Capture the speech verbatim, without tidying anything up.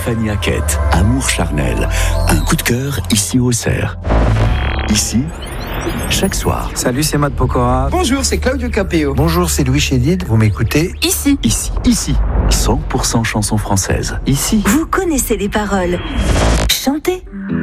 Stéphanie Hackett, Amour charnel. Un coup de cœur ici au Auxerre. Ici, chaque soir. Salut, c'est Matt Pokora. Bonjour, c'est Claudio Capéo. Bonjour, c'est Louis Chédid. Vous m'écoutez? Ici. Ici. Ici. cent pour cent chansons françaises. Ici. Vous connaissez les paroles. Chantez.